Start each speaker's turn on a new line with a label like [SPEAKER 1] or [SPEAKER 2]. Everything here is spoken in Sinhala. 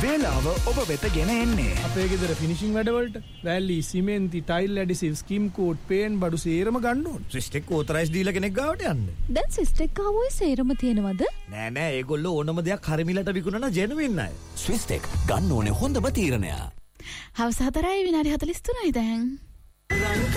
[SPEAKER 1] වේලාව ඔබ වෙත ගෙන එන්නේ.
[SPEAKER 2] අපේ ගෙදර ෆිනිෂිං වැඩවලට වැලි, සිමෙන්ති, ටයිල් ඇඩිසිව්, ස්කිම් කෝට්, පේන් බඩු සේරම ගන්න ඕන.
[SPEAKER 3] ස්විස්ටෙක් ඕතරයිස් දීලා කෙනෙක් ගාවට යන්න.
[SPEAKER 4] දැන් ස්විස්ටෙක් ආවොයි සේරම තියෙනවද?
[SPEAKER 3] නෑ ඒගොල්ලෝ ඕනම දෙයක් හරිමිලට විකුණන ජෙනුවින් අය.
[SPEAKER 1] ස්විස්ටෙක් ගන්න ඕනේ හොඳම තීරණය.
[SPEAKER 4] හවස 4:43යි දැන්.